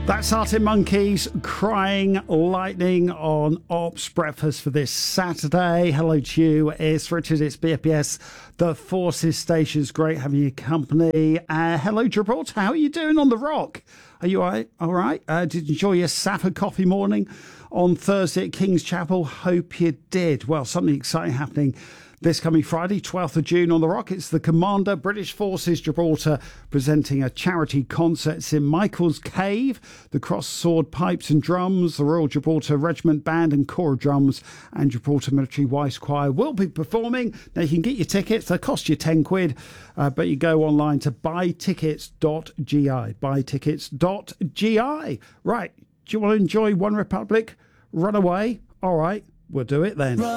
That's Arctic Monkeys, Crying Lightning on Ops Breakfast for this Saturday. Hello to you. It's Richard. It's BFBS, the Forces Stations. Great having your company. Hello, Gibraltar. How are you doing on the rock? Are you all right? Did you enjoy your Safford coffee morning on Thursday at King's Chapel? Hope you did. Well, something exciting happening this coming Friday, 12th of June on the Rock. It's the Commander British Forces Gibraltar presenting a charity concert. It's in Michael's Cave. The Cross Sword Pipes and Drums, the Royal Gibraltar Regiment Band and Corps of Drums and Gibraltar Military Wise Choir will be performing. Now you can get your tickets. They cost you £10, but you go online to buytickets.gi. Buytickets.gi. Right. Do you want to enjoy One Republic? Run Away? All right. We'll do it then.